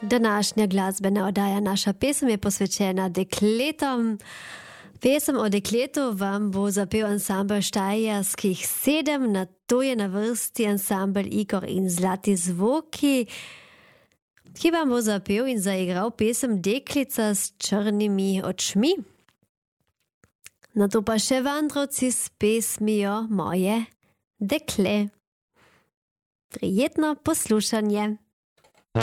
Današnja glazbena oddaja Naša pesem je posvečena dekletom. Pesem o dekletu vam bo zapel ansambl Štajerskih 7, na to je na vrsti ansambl Igor in Zlati zvoki, ki vam bo zapel in zaigral pesem Deklica s črnimi očmi. Na to pa še Vandrovci s pesmijo Moje dekle. Prijetno poslušanje.